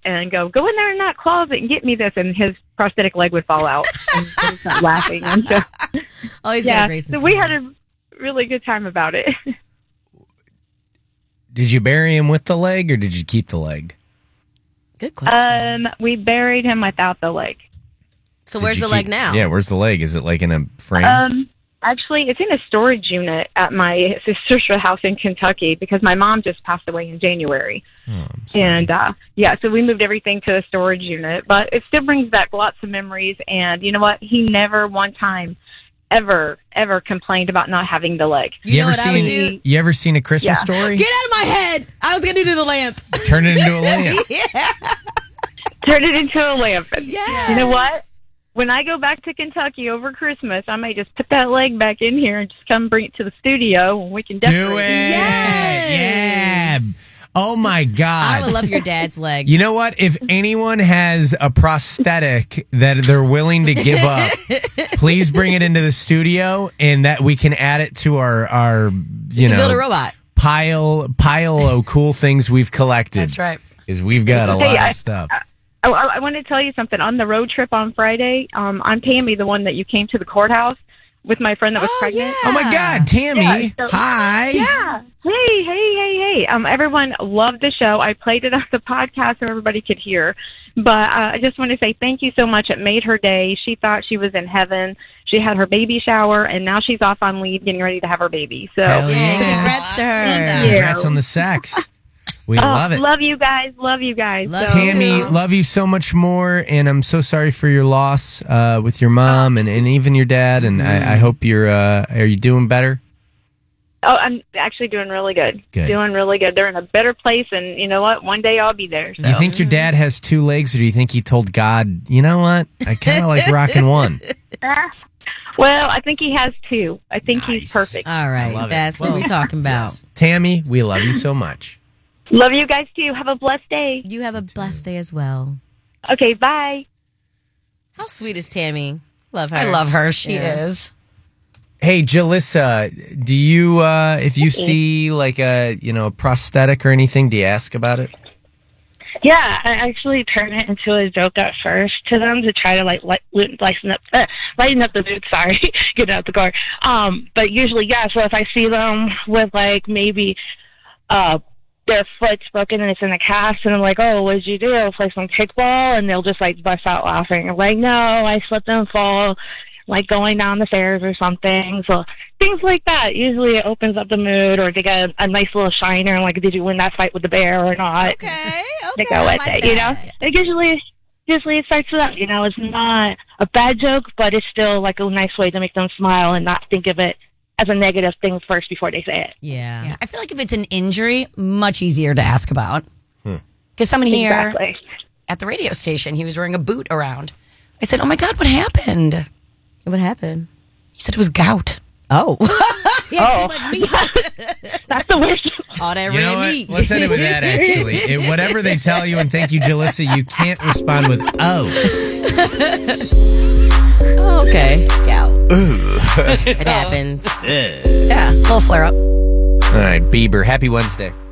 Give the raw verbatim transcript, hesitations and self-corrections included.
and go, go in there in that closet and get me this. And his prosthetic leg would fall out and he would start laughing. And so, oh, he's yeah, got a great sense so we of had a really good time about it. Did you bury him with the leg or did you keep the leg? Good question. Um, we buried him without the leg. So Did where's you the leg keep- now? Yeah, where's the leg? Is it like in a frame? Um, actually, it's in a storage unit at my sister's house in Kentucky because my mom just passed away in January. oh, I'm sorry. And, uh, yeah, so we moved everything to a storage unit. But it still brings back lots of memories. And you know what? He never one time ever, ever complained about not having the leg. You, know ever what I would seen do? you ever seen A Christmas Yeah. Story? Get out of my head! I was going to do the lamp. Turn it into a lamp. Turn it into a lamp. Yes. You know what? When I go back to Kentucky over Christmas, I may just put that leg back in here and just come bring it to the studio and we can decorate. Do it. Yes. Yeah. Oh my God. I would love your dad's leg. You know what? If anyone has a prosthetic that they're willing to give up, please bring it into the studio and that we can add it to our, our you, you can know, build a robot. pile, pile of cool things we've collected. That's right. Because we've got a Hey, lot I- of stuff. I, I, I want to tell you something. On the road trip on Friday, um, I'm Tammy, the one that you came to the courthouse with my friend that was Oh, pregnant. yeah. Oh my God, Tammy. Yeah, so- Hi. Yeah. Hey, hey, hey, hey. Um, everyone loved the show. I played it on the podcast so everybody could hear. But uh, I just want to say thank you so much. It made her day. She thought she was in heaven. She had her baby shower, and now she's off on leave getting ready to have her baby. So, Hell Yeah, yeah. congrats to her. Thank you. Congrats on the sex. We oh, love it. love you guys. Love you guys. Love So, Tammy, uh, love you so much more, and I'm so sorry for your loss uh, with your mom and, and even your dad. And I, I hope you're uh, are you doing better? Oh, I'm actually doing really good. Good. Doing really good. They're in a better place, and you know what? One day I'll be there. So. You think your dad has two legs, or do you think he told God, you know what? I kind of like rocking one. Ah, well, I think he has two. I think Nice. he's perfect. All right. love it. That's what Well, we're talking about. Yes. Tammy, we love you so much. Love you guys too. Have a blessed day. You have a blessed day as well. Okay, bye. How sweet is Tammy? Love her. I love her. She Yeah. is. Hey, Jalissa, do you, uh, if you see like a, you know, a prosthetic or anything, do you ask about it? Yeah, I actually turn it into a joke at first to them to try to like light, lighten up, uh, lighten up the mood. Sorry, get out the car. Um, but usually, yeah. So if I see them with like maybe uh their foot's broken and it's in a cast, and I'm like, oh, what did you do? Play some kickball, and they'll just like bust out laughing. I'm like, no, I slipped and fall, like going down the stairs or something. So things like that. Usually it opens up the mood, or they get a, a nice little shiner, like, did you win that fight with the bear or not? Okay. They Okay. go I with like it, you know? that. It usually, usually it starts with that, you know? It's not a bad joke, but it's still like a nice way to make them smile and not think of it as a negative thing first before they say it. Yeah. Yeah, I feel like if it's an injury, much easier to ask about. Because someone here Exactly. at the radio station, he was wearing a boot around. I said, oh my God, what happened? What happened? He said it was gout. Oh. He had Oh. too much meat. That's the worst. All that You know red what? meat. Let's end it with that, actually. It, whatever they tell you, and thank you, Jalissa, you can't respond with, oh. Oh, okay. Gout. It happens. Yeah, little flare up. All right, Bieber, happy Wednesday.